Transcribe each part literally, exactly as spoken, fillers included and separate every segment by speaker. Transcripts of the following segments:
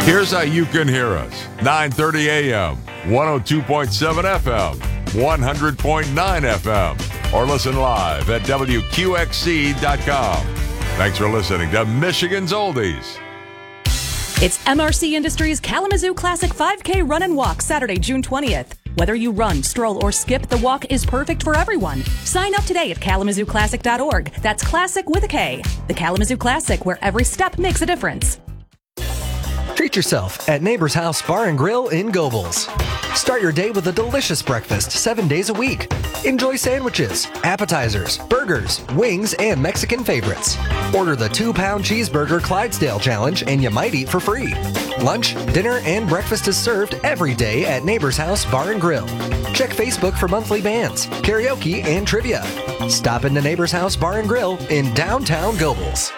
Speaker 1: Here's how you can hear us. nine thirty a.m., one oh two point seven F M, one hundred point nine F M, or listen live at W Q X C dot com. Thanks for listening to Michigan's Oldies.
Speaker 2: It's M R C Industries Kalamazoo Classic five K Run and Walk Saturday, June twentieth. Whether you run, stroll, or skip, the walk is perfect for everyone. Sign up today at kalamazoo classic dot org. That's classic with a K. The Kalamazoo Classic, where every step makes a difference.
Speaker 3: Treat yourself at Neighbor's House Bar and Grill in Gobles. Start your day with a delicious breakfast seven days a week. Enjoy sandwiches, appetizers, burgers, wings, and Mexican favorites. Order the two-pound cheeseburger Clydesdale Challenge and you might eat for free. Lunch, dinner, and breakfast is served every day at Neighbor's House Bar and Grill. Check Facebook for monthly bands, karaoke, and trivia. Stop into Neighbor's House Bar and Grill in downtown Gobles.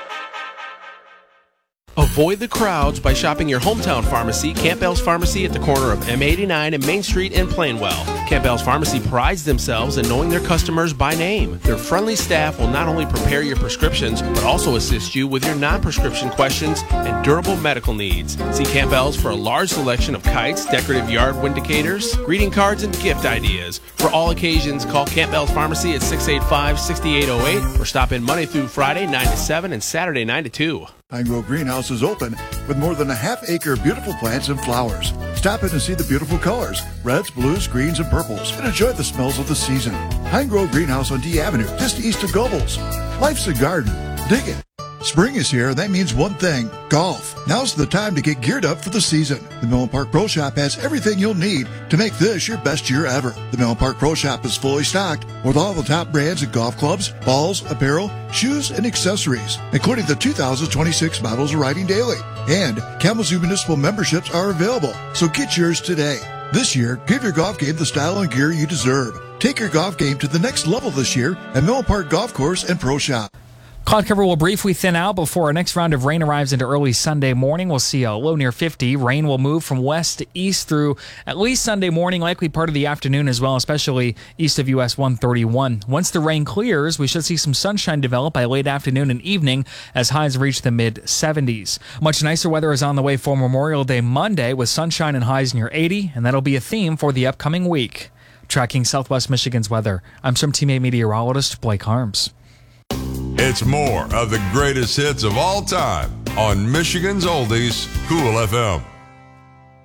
Speaker 4: Avoid the crowds by shopping your hometown pharmacy, Campbell's Pharmacy, at the corner of M eighty-nine and Main Street in Plainwell. Campbell's Pharmacy prides themselves in knowing their customers by name. Their friendly staff will not only prepare your prescriptions, but also assist you with your non-prescription questions and durable medical needs. See Campbell's for a large selection of kites, decorative yard windicators, greeting cards, and gift ideas. For all occasions, call Campbell's Pharmacy at six eight five, six eight zero eight or stop in Monday through Friday, nine to seven, and Saturday, nine to two.
Speaker 5: Pine Grove Greenhouse is open with more than a half acre of beautiful plants and flowers. Stop in and see the beautiful colors, reds, blues, greens, and purples, and enjoy the smells of the season. Pine Grove Greenhouse on D Avenue, just east of Gobles. Life's a garden. Dig it. Spring is here, and that means one thing, golf. Now's the time to get geared up for the season. The Millen Park Pro Shop has everything you'll need to make this your best year ever. The Millen Park Pro Shop is fully stocked with all the top brands of golf clubs, balls, apparel, shoes, and accessories, including the two thousand twenty-six models arriving daily. And Kalamazoo Municipal memberships are available, so get yours today. This year, give your golf game the style and gear you deserve. Take your golf game to the next level this year at Millen Park Golf Course and Pro Shop.
Speaker 6: Cloud cover will briefly thin out before our next round of rain arrives into early Sunday morning. We'll see a low near fifty. Rain will move from west to east through at least Sunday morning, likely part of the afternoon as well, especially east of U S one thirty-one. Once the rain clears, we should see some sunshine develop by late afternoon and evening as highs reach the mid seventies. Much nicer weather is on the way for Memorial Day Monday with sunshine and highs near eighty, and that'll be a theme for the upcoming week. Tracking Southwest Michigan's weather, I'm some Team eight meteorologist Blake Harms.
Speaker 1: It's more of the greatest hits of all time on Michigan's Oldies, Cool F M.